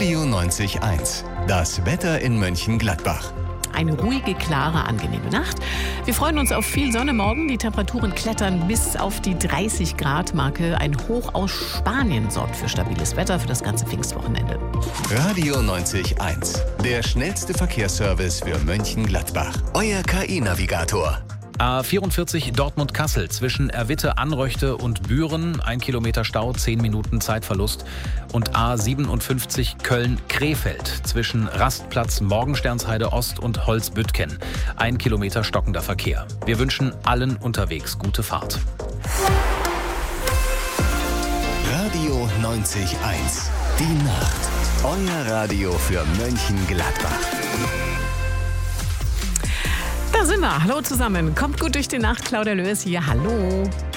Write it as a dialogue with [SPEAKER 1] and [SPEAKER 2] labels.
[SPEAKER 1] Radio 90.1. Das Wetter in Mönchengladbach.
[SPEAKER 2] Eine ruhige, klare, angenehme Nacht. Wir freuen uns auf viel Sonne morgen. Die Temperaturen klettern bis auf die 30-Grad-Marke. Ein Hoch aus Spanien sorgt für stabiles Wetter für das ganze Pfingstwochenende.
[SPEAKER 1] Radio 90.1. Der schnellste Verkehrsservice für Mönchengladbach. Euer KI-Navigator.
[SPEAKER 3] A44 Dortmund-Kassel zwischen Erwitte-Anröchte und Büren, 1 Kilometer Stau, 10 Minuten Zeitverlust. Und A57 Köln-Krefeld zwischen Rastplatz Morgensternsheide Ost und Holzbüttgen, 1 Kilometer stockender Verkehr. Wir wünschen allen unterwegs gute Fahrt.
[SPEAKER 1] Radio 90.1. Die Nacht. Euer Radio für Mönchengladbach.
[SPEAKER 2] Da sind wir. Hallo zusammen. Kommt gut durch die Nacht. Claudia Löes hier. Hallo.